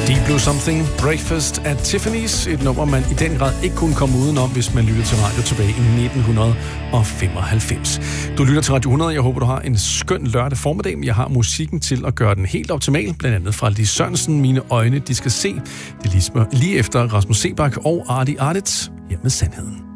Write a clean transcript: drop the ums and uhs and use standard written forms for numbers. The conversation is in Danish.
Deep Blue Something, Breakfast at Tiffany's, et nummer, man i den grad ikke kunne komme udenom, hvis man lytter til radio tilbage i 1995. Du lytter til Radio 100, jeg håber, du har en skøn lørdag formiddag. Jeg har musikken til at gøre den helt optimal, blandt andet fra Lis Sørensen, Mine øjne, de skal se. Det er lige efter Rasmus Sebak og Arti Artit, her med Sandheden.